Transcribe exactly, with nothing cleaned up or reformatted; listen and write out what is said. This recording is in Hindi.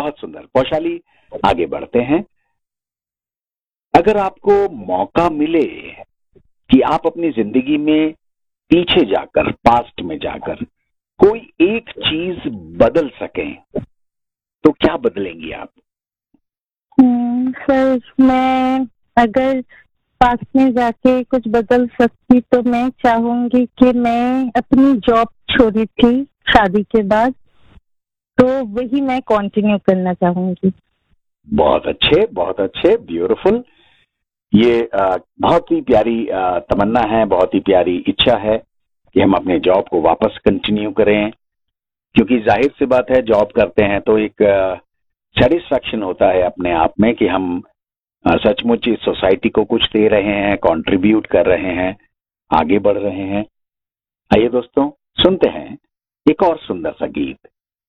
बहुत सुंदर। वैशाली, आगे बढ़ते हैं। अगर आपको मौका मिले कि आप अपनी जिंदगी में पीछे जाकर, पास्ट में जाकर कोई एक चीज बदल सकें, तो क्या बदलेंगी आप? हम्म, सर, मैं अगर पास में जाके कुछ बदल सकती तो मैं चाहूंगी कि मैं अपनी जॉब छोड़ी थी शादी के बाद, तो वही मैं कंटिन्यू करना चाहूंगी। बहुत अच्छे, बहुत अच्छे, ब्यूटीफुल। ये आ, बहुत ही प्यारी आ, तमन्ना है, बहुत ही प्यारी इच्छा है कि हम अपने जॉब को वापस कंटिन्यू करें, क्योंकि जाहिर सी बात है, जॉब करते हैं तो एक सेटिस्फैक्शन होता है अपने आप में कि हम आ, सचमुच इस सोसाइटी को कुछ दे रहे हैं, कंट्रीब्यूट कर रहे हैं, आगे बढ़ रहे हैं। आइए दोस्तों, सुनते हैं एक और सुंदर सा गीत।